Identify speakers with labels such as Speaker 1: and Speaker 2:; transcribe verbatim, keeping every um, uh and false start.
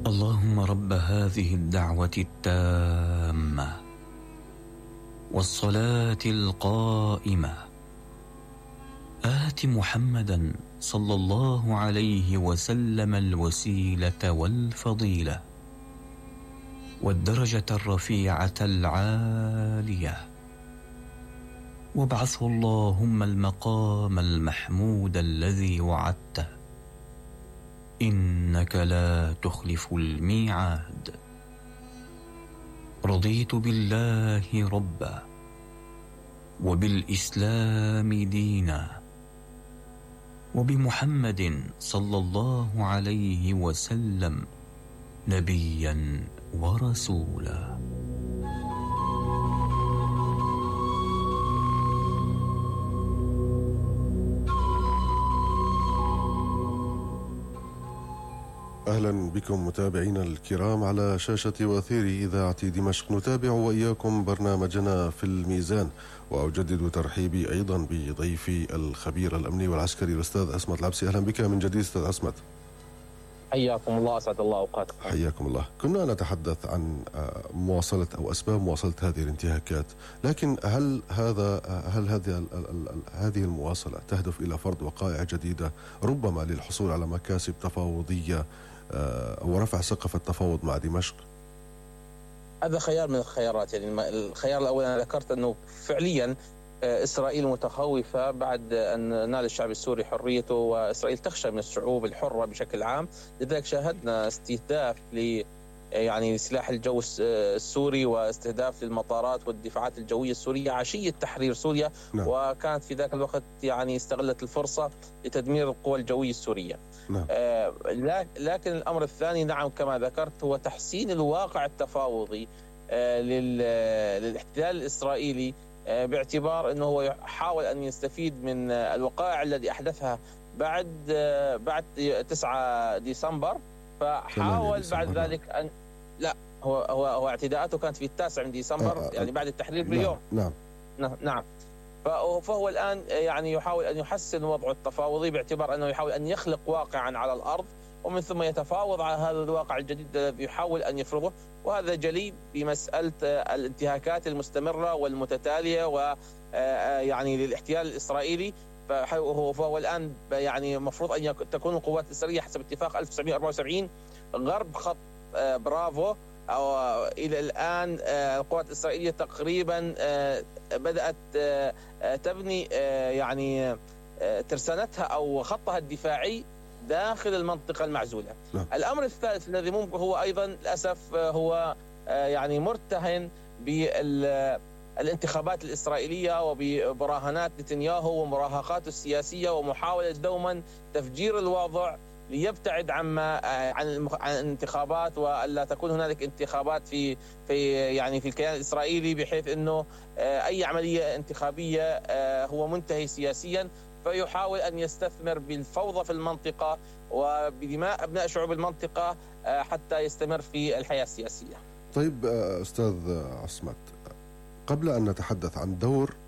Speaker 1: اللهم رب هذه الدعوة التامة والصلاة القائمة آت محمدا صلى الله عليه وسلم الوسيلة والفضيلة والدرجة الرفيعة العالية، وابعثه اللهم المقام المحمود الذي وعدته، إنك لا تخلف الميعاد. رضيت بالله ربا وبالإسلام دينا وبمحمد صلى الله عليه وسلم نبيا ورسولا.
Speaker 2: أهلا بكم متابعينا الكرام على شاشة وأثير إذاعة دمشق. نتابع وإياكم برنامجنا في الميزان، وأجدد ترحيبي أيضا بضيفي الخبير الأمني والعسكري الأستاذ عصمت العبسي. أهلا بك من جديد أستاذ عصمت.
Speaker 3: حياكم الله، أسعد الله أوقاتكم.
Speaker 2: حياكم الله. كنا نتحدث عن مواصلة أو أسباب مواصلة هذه الانتهاكات، لكن هل هذا هل هذه هذه المواصلة تهدف إلى فرض وقائع جديدة ربما للحصول على مكاسب تفاوضية أو رفع سقف التفاوض مع دمشق؟
Speaker 3: هذا خيار من الخيارات. يعني الخيار الأول أنا ذكرت أنه فعليا إسرائيل متخوفة بعد أن نال الشعب السوري حريته، وإسرائيل تخشى من الشعوب الحرة بشكل عام. لذلك شاهدنا استهداف ل يعني سلاح الجو السوري واستهداف للمطارات والدفاعات الجوية السورية عشية تحرير سوريا. نعم. وكانت في ذاك الوقت يعني استغلت الفرصة لتدمير القوى الجوية السورية. نعم. آه لكن الأمر الثاني نعم كما ذكرت هو تحسين الواقع التفاوضي آه للاحتلال الإسرائيلي، آه باعتبار أنه هو يحاول أن يستفيد من آه الوقائع التي أحدثها بعد آه بعد تسعة ديسمبر، فحاول بعد ذلك أن لا هو هو هو اعتداءاته كانت في التاسع من ديسمبر، آه يعني بعد التحرير بيوم.
Speaker 2: نعم
Speaker 3: نعم نعم فهو الآن يعني يحاول أن يحسن وضعه التفاوضي باعتبار أنه يحاول أن يخلق واقعا على الأرض، ومن ثم يتفاوض على هذا الواقع الجديد الذي يحاول أن يفرضه. وهذا جلي بمسألة الانتهاكات المستمرة والمتتالية ويعني للاحتلال الإسرائيلي. فهو الآن يعني مفروض أن تكون القوات الإسرائيلية حسب اتفاق ألف وتسعمائة وأربعة وسبعين غرب خط برافو. أو إلى الآن القوات الإسرائيلية تقريبا بدأت تبني يعني ترسانتها أو خطها الدفاعي داخل المنطقة المعزولة. لا. الأمر الثالث الذي ممكن هو أيضا للأسف هو يعني مرتهن بالانتخابات الإسرائيلية وبمراهنات نتنياهو ومراهقاته السياسية ومحاولة دوما تفجير الوضع ليبتعد عما عن عن الانتخابات، والا تكون هنالك انتخابات في في يعني في الكيان الاسرائيلي، بحيث انه اي عمليه انتخابيه هو منتهي سياسيا. فيحاول ان يستثمر بالفوضى في المنطقه وبدماء ابناء شعوب المنطقه حتى يستمر في الحياه السياسيه.
Speaker 2: طيب استاذ عصمت، قبل ان نتحدث عن دور